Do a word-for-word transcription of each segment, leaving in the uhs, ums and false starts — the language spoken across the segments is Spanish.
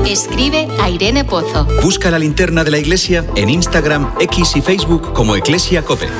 Escribe a Irene Pozo. Busca la linterna de la Iglesia en Instagram, X y Facebook como Eclesia Cope.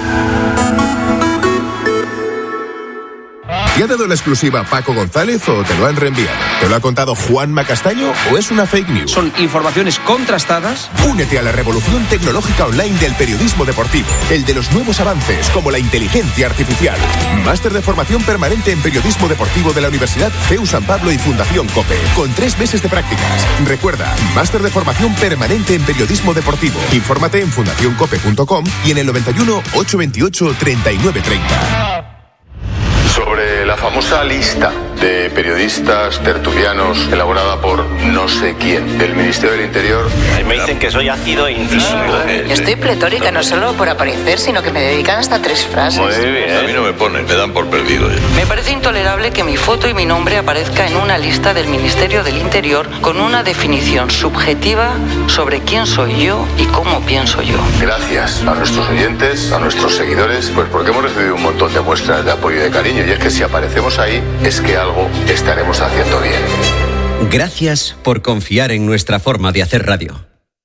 ¿Te ha dado la exclusiva Paco González o te lo han reenviado? ¿Te lo ha contado Juanma Castaño o es una fake news? ¿Son informaciones contrastadas? Únete a la revolución tecnológica online del periodismo deportivo, el de los nuevos avances como la inteligencia artificial. Máster de formación permanente en periodismo deportivo de la Universidad C E U San Pablo y Fundación COPE, con tres meses de prácticas. Recuerda, máster de formación permanente en periodismo deportivo. Infórmate en fundación cope punto com y en el noventa y uno, ochocientos veintiocho, treinta y nueve treinta. Sobre la famosa lista de periodistas tertulianos elaborada por no sé quién del Ministerio del Interior. A mí me dicen que soy ácido e incisivo. Estoy pletórica, no solo por aparecer, sino que me dedican hasta tres frases. Muy bien. A mí no me ponen, me dan por perdido. Me parece intolerable que mi foto y mi nombre aparezca en una lista del Ministerio del Interior con una definición subjetiva sobre quién soy yo y cómo pienso yo. Gracias a nuestros oyentes, a nuestros seguidores, pues porque hemos recibido un montón de muestras de apoyo y de cariño. Y es que si aparecemos ahí, es que algo estaremos haciendo bien. Gracias por confiar en nuestra forma de hacer radio.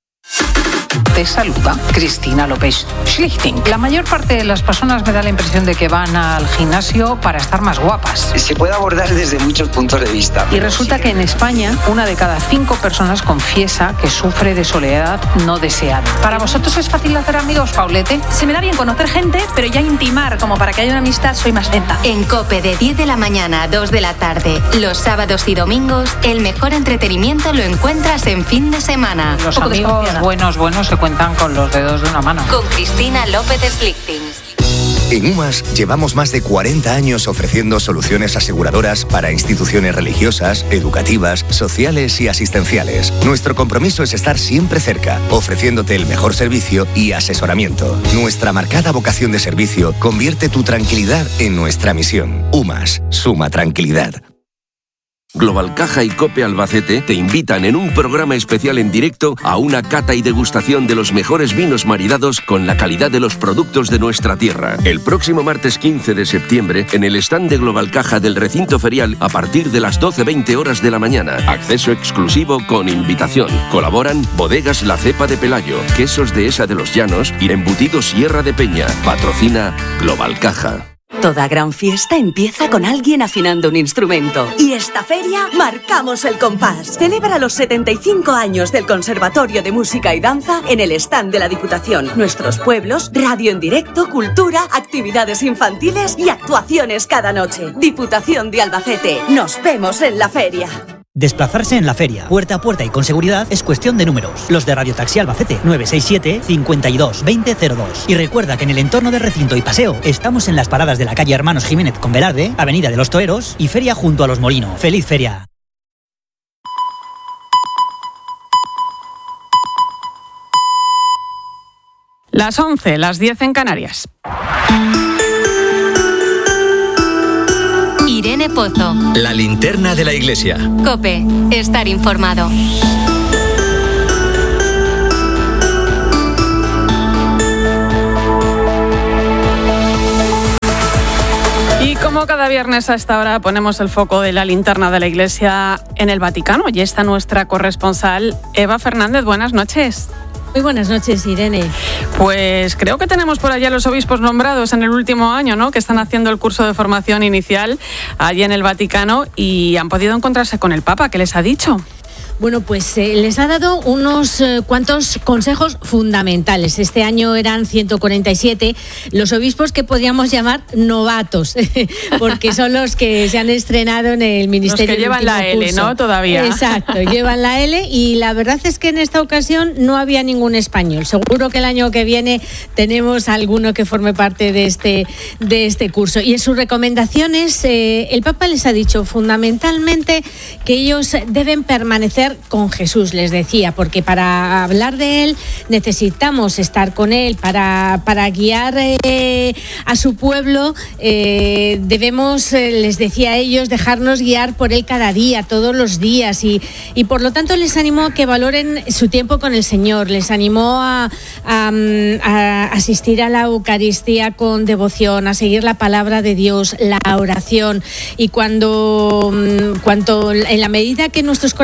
Te saluda Cristina López Schlichting. La mayor parte de las personas me da la impresión de que van al gimnasio para estar más guapas. Se puede abordar desde muchos puntos de vista. Y resulta que en España, una de cada cinco personas confiesa que sufre de soledad no deseada. ¿Para vosotros es fácil hacer amigos, Paulete? Se me da bien conocer gente, pero ya intimar, como para que haya una amistad, soy más lenta. En COPE de diez de la mañana a dos de la tarde, los sábados y domingos, el mejor entretenimiento lo encuentras en fin de semana. Los amigos buenos, buenos se cuentan con los dedos de una mano. Con Cristina López Schlichting. En UMAS llevamos más de cuarenta años ofreciendo soluciones aseguradoras para instituciones religiosas, educativas, sociales y asistenciales. Nuestro compromiso es estar siempre cerca, ofreciéndote el mejor servicio y asesoramiento. Nuestra marcada vocación de servicio convierte tu tranquilidad en nuestra misión. UMAS, suma tranquilidad. Global Caja y COPE Albacete te invitan en un programa especial en directo a una cata y degustación de los mejores vinos maridados con la calidad de los productos de nuestra tierra. El próximo martes quince de septiembre en el stand de Global Caja del recinto ferial a partir de las doce veinte horas de la mañana. Acceso exclusivo con invitación. Colaboran Bodegas La Cepa de Pelayo, Quesos de Esa de los Llanos y Embutidos Sierra de Peña. Patrocina Global Caja. Toda gran fiesta empieza con alguien afinando un instrumento. Y esta feria marcamos el compás. Celebra los setenta y cinco años del Conservatorio de Música y Danza en el stand de la Diputación. Nuestros pueblos, radio en directo, cultura, actividades infantiles y actuaciones cada noche. Diputación de Albacete. Nos vemos en la feria. Desplazarse en la feria, puerta a puerta y con seguridad, es cuestión de números. Los de Radio Taxi Albacete, nueve seis siete, cincuenta y dos, veinte cero dos. Y recuerda que en el entorno del recinto y paseo estamos en las paradas de la calle Hermanos Jiménez con Velarde, Avenida de los Toeros y Feria junto a Los Molinos. ¡Feliz feria! Las once, las diez en Canarias. Irene Pozo. La linterna de la Iglesia. COPE. Estar informado. Y como cada viernes a esta hora ponemos el foco de la linterna de la Iglesia en el Vaticano, y está nuestra corresponsal Eva Fernández. Buenas noches. Muy buenas noches, Irene. Pues creo que tenemos por allá los obispos nombrados en el último año, ¿no?, que están haciendo el curso de formación inicial allí en el Vaticano y han podido encontrarse con el Papa. ¿Qué les ha dicho? Bueno, pues eh, les ha dado unos eh, cuantos consejos fundamentales. Este año eran ciento cuarenta y siete los obispos que podríamos llamar novatos, porque son los que se han estrenado en el ministerio. Los que llevan la L, curso. ¿no? Todavía. Exacto, llevan la L, y la verdad es que en esta ocasión no había ningún español. Seguro que el año que viene tenemos alguno que forme parte de este, de este curso. Y en sus recomendaciones, eh, el Papa les ha dicho fundamentalmente que ellos deben permanecer con Jesús, les decía, porque para hablar de él necesitamos estar con él, para, para guiar eh, a su pueblo eh, debemos, eh, les decía a ellos, dejarnos guiar por él cada día, todos los días, y, y por lo tanto les animó a que valoren su tiempo con el Señor, les animó a, a, a asistir a la Eucaristía con devoción, a seguir la palabra de Dios, la oración, y cuando, cuando en la medida que nuestros corazones les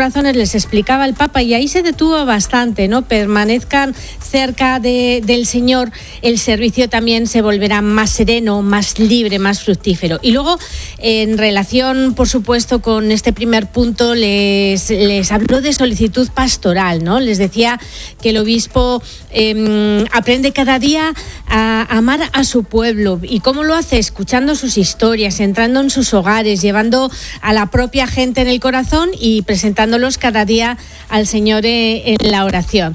les explicaba el Papa, y ahí se detuvo bastante, ¿no? Permanezcan cerca de, del Señor, el servicio también se volverá más sereno, más libre, más fructífero. Y luego, en relación, por supuesto, con este primer punto, les, les habló de solicitud pastoral, ¿no? Les decía que el obispo eh, aprende cada día a amar a su pueblo. ¿Y cómo lo hace? Escuchando sus historias, entrando en sus hogares, llevando a la propia gente en el corazón y presentándolos cada día al Señor en la oración.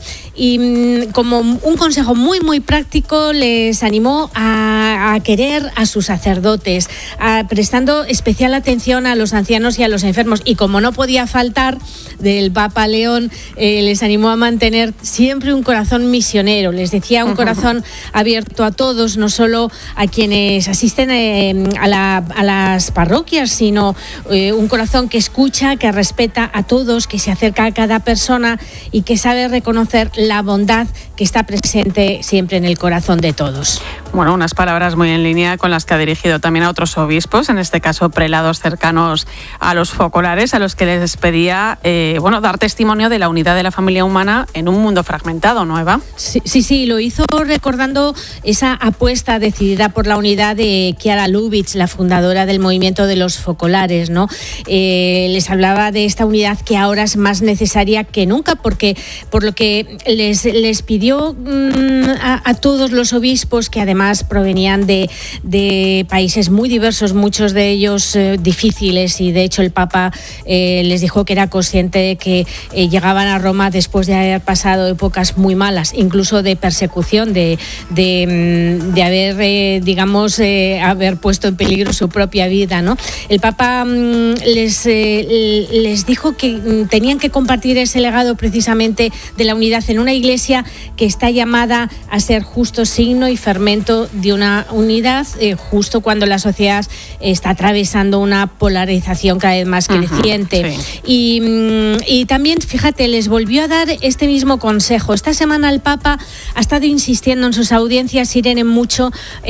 Y como un consejo muy muy práctico, les animó a, a querer a sus sacerdotes, a, prestando especial atención a los ancianos y a los enfermos. Y como no podía faltar, del Papa León eh, les animó a mantener siempre un corazón misionero. Les decía, un corazón abierto a todos, no solo a quienes asisten eh, a, la, a las parroquias, sino eh, un corazón que escucha, que respeta a todos, que se acerca a cada persona y que sabe reconocer la bondad que está presente siempre en el corazón de todos. Bueno, unas palabras muy en línea con las que ha dirigido también a otros obispos, en este caso prelados cercanos a los focolares, a los que les pedía eh, bueno, dar testimonio de la unidad de la familia humana en un mundo fragmentado, ¿no, Eva? Sí, sí, sí, lo hizo recordando esa apuesta decidida por la unidad de Chiara Lubich, la fundadora del movimiento de los focolares, ¿no? Eh, les hablaba de esta unidad que ahora es más necesaria que nunca, porque por lo que les, les pidió mmm, a, a todos los obispos, que además provenían de, de países muy diversos, muchos de ellos eh, difíciles, y de hecho el Papa eh, les dijo que era consciente de que eh, llegaban a Roma después de haber pasado épocas muy malas, incluso de persecución, de, de, de haber, eh, digamos, eh, haber puesto en peligro su propia vida, ¿no? El Papa mm, les, eh, les dijo que mm, tenían que compartir ese legado precisamente de la unidad en una iglesia que está llamada a ser justo signo y fermento de una unidad, eh, justo cuando la sociedad está atravesando una polarización cada vez más creciente. Uh-huh, sí. y, y también, fíjate, les volvió a dar este mismo consejo. Esta semana el Papa ha estado insistiendo en sus audiencias, Irene, mucho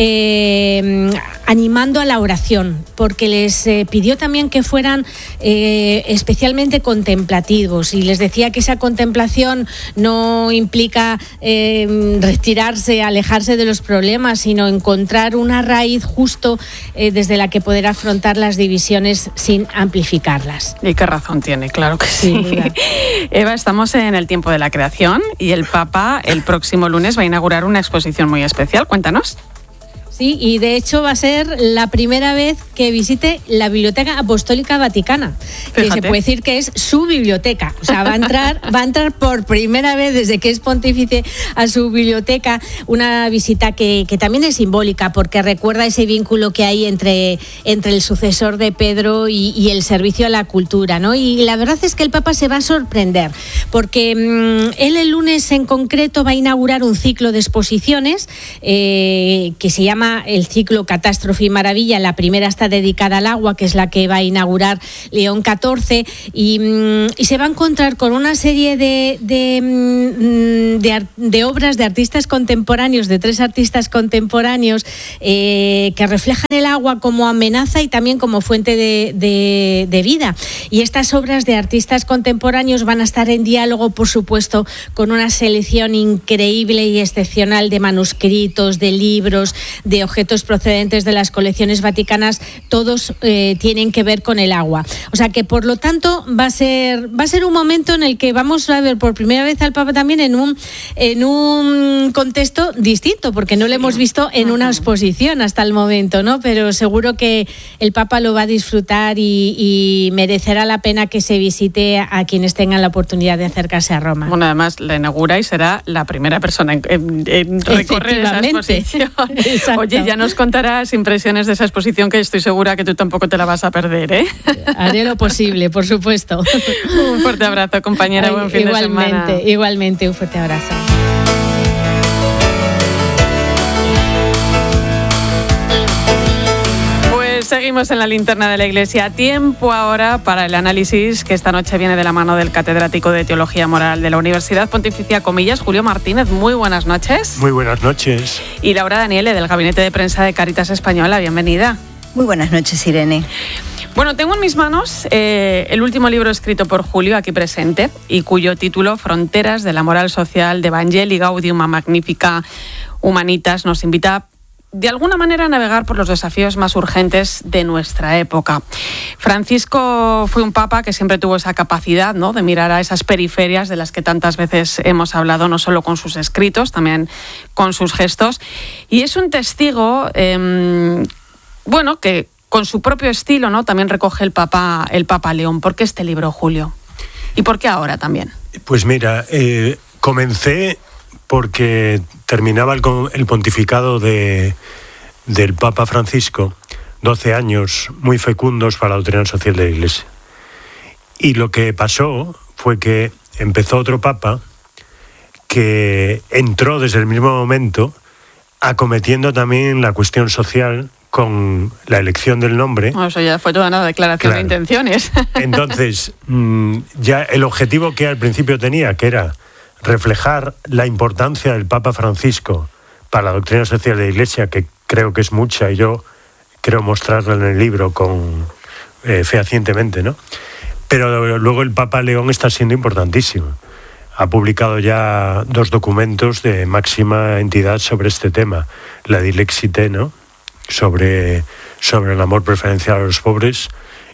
eh, animando a la oración, porque les eh, pidió también que fueran eh, especialmente contemplativos, y les decía que esa contemplación no implica eh, retirarse, alejarse de los problemas, sino encontrar una raíz justo eh, desde la que poder afrontar las divisiones sin amplificarlas. Y qué razón tiene, claro que sí. sí Eva, estamos en el tiempo de la creación y el Papa el próximo lunes va a inaugurar una exposición muy especial. Cuéntanos. Sí, y de hecho va a ser la primera vez que visite la Biblioteca Apostólica Vaticana, Fíjate. que se puede decir que es su biblioteca. O sea, va a entrar, va a entrar por primera vez desde que es pontífice a su biblioteca, una visita que, que también es simbólica, porque recuerda ese vínculo que hay entre, entre el sucesor de Pedro y, y el servicio a la cultura, ¿no? Y la verdad es que el Papa se va a sorprender, porque mmm, él el lunes en concreto va a inaugurar un ciclo de exposiciones eh, que se llama el ciclo Catástrofe y Maravilla. La primera está dedicada al agua, que es la que va a inaugurar León catorce, y, y se va a encontrar con una serie de, de, de, de obras de artistas contemporáneos, de tres artistas contemporáneos eh, que reflejan el agua como amenaza y también como fuente de, de, de vida. Y estas obras de artistas contemporáneos van a estar en diálogo, por supuesto, con una selección increíble y excepcional de manuscritos, de libros, de objetos procedentes de las colecciones vaticanas. Todos eh, tienen que ver con el agua. O sea que, por lo tanto, va a ser va a ser un momento en el que vamos a ver por primera vez al Papa también en un en un contexto distinto, porque no lo hemos visto en una exposición hasta el momento, ¿no? Pero seguro que el Papa lo va a disfrutar y, y merecerá la pena que se visite a quienes tengan la oportunidad de acercarse a Roma. Bueno, además la inaugura y será la primera persona en, en, en recorrer esa exposición. Oye, ya nos contarás impresiones de esa exposición, que estoy segura que tú tampoco te la vas a perder, ¿eh? Haré lo posible, por supuesto. Un fuerte abrazo, compañera. Ay, buen fin igualmente, de semana. Igualmente, un fuerte abrazo. Seguimos en la linterna de la Iglesia. Tiempo ahora para el análisis que esta noche viene de la mano del catedrático de Teología Moral de la Universidad Pontificia Comillas, Julio Martínez. Muy buenas noches. Muy buenas noches. Y Laura Daniele, del Gabinete de Prensa de Cáritas Española. Bienvenida. Muy buenas noches, Irene. Bueno, tengo en mis manos eh, el último libro escrito por Julio, aquí presente, y cuyo título, Fronteras de la moral social de Evangelii Gaudium a Magnifica Humanitas, nos invita de alguna manera a navegar por los desafíos más urgentes de nuestra época. Francisco fue un papa que siempre tuvo esa capacidad, ¿no?, de mirar a esas periferias de las que tantas veces hemos hablado, no solo con sus escritos, también con sus gestos. Y es un testigo, eh, bueno, que con su propio estilo, ¿no?, también recoge el Papa, el Papa León. ¿Por qué este libro, Julio? ¿Y por qué ahora también? Pues mira, eh, comencé porque terminaba el, el pontificado de, del Papa Francisco, doce años muy fecundos para la doctrina social de la Iglesia. Y lo que pasó fue que empezó otro Papa que entró desde el mismo momento acometiendo también la cuestión social con la elección del nombre. Bueno, eso ya fue toda una declaración claro. de intenciones. Entonces, ya el objetivo que al principio tenía, que era reflejar la importancia del Papa Francisco para la doctrina social de la Iglesia, que creo que es mucha, y yo creo mostrarla en el libro con eh, fehacientemente, ¿no? Pero luego el Papa León está siendo importantísimo. Ha publicado ya dos documentos de máxima entidad sobre este tema. La Dilexite, ¿no?, sobre, sobre el amor preferencial a los pobres,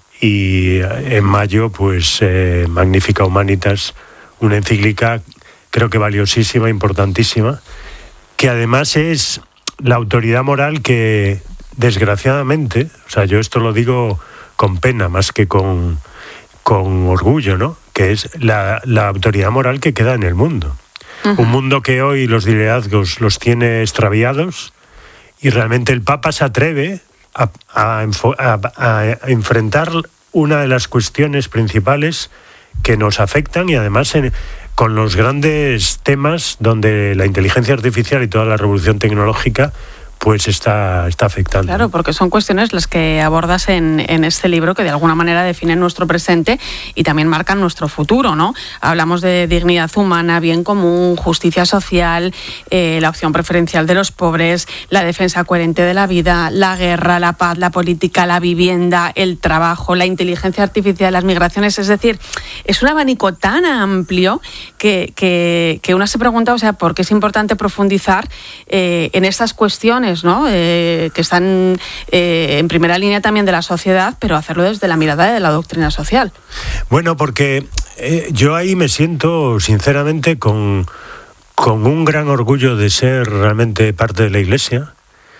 y en mayo, pues, eh, Magnifica Humanitas, una encíclica creo que valiosísima, importantísima, que además es la autoridad moral que, desgraciadamente, o sea, yo esto lo digo con pena más que con, con orgullo, ¿no?, que es la, la autoridad moral que queda en el mundo. Uh-huh. Un mundo que hoy los liderazgos los tiene extraviados, y realmente el Papa se atreve a, a, a, a enfrentar una de las cuestiones principales que nos afectan, y además en, con los grandes temas donde la inteligencia artificial y toda la revolución tecnológica pues está, está afectando. Claro, porque son cuestiones las que abordas en, en este libro que de alguna manera definen nuestro presente y también marcan nuestro futuro, ¿no? Hablamos de dignidad humana, bien común, justicia social, eh, la opción preferencial de los pobres, la defensa coherente de la vida, la guerra, la paz, la política, la vivienda, el trabajo, la inteligencia artificial, las migraciones. Es decir, es un abanico tan amplio que, que, que uno se pregunta, o sea, ¿por qué es importante profundizar eh, en estas cuestiones, ¿no?, eh, que están eh, en primera línea también de la sociedad, pero hacerlo desde la mirada de la doctrina social? Bueno, porque eh, yo ahí me siento sinceramente con, con un gran orgullo de ser realmente parte de la Iglesia,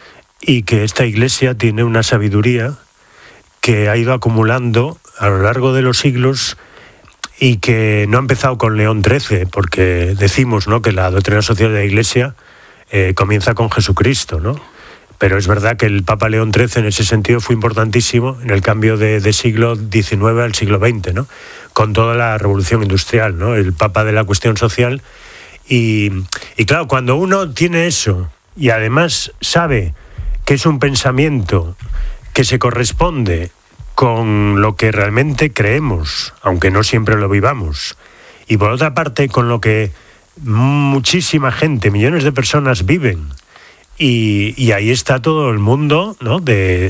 y que esta Iglesia tiene una sabiduría que ha ido acumulando a lo largo de los siglos, y que no ha empezado con León trece, porque decimos, ¿no?, que la doctrina social de la Iglesia Eh, comienza con Jesucristo, ¿no? Pero es verdad que el Papa León trece en ese sentido fue importantísimo en el cambio de, de siglo diecinueve al siglo veinte, ¿no?, con toda la revolución industrial, ¿no?, el Papa de la cuestión social. Y, y claro, cuando uno tiene eso y además sabe que es un pensamiento que se corresponde con lo que realmente creemos, aunque no siempre lo vivamos, y por otra parte con lo que muchísima gente, millones de personas viven, y, y ahí está todo el mundo, ¿no?, de